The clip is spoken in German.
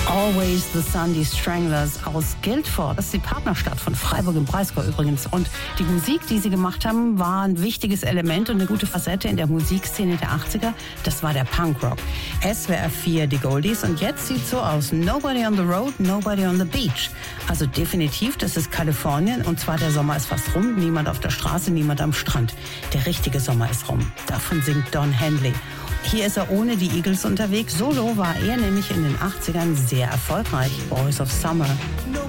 Always the Sun, die Stranglers aus Guildford. Das ist die Partnerstadt von Freiburg im Breisgau übrigens. Und die Musik, die sie gemacht haben, war ein wichtiges Element und eine gute Facette in der Musikszene der 80er. Das war der Punkrock. SWR 4, die Goldies. Und jetzt sieht's so aus. Nobody on the road, nobody on the beach. Also definitiv, das ist Kalifornien. Und zwar der Sommer ist fast rum. Niemand auf der Straße, niemand am Strand. Der richtige Sommer ist rum. Davon singt Don Henley. Hier ist er ohne die Eagles unterwegs. Solo war er nämlich in den 80ern sehr erfolgreich. Boys of Summer. No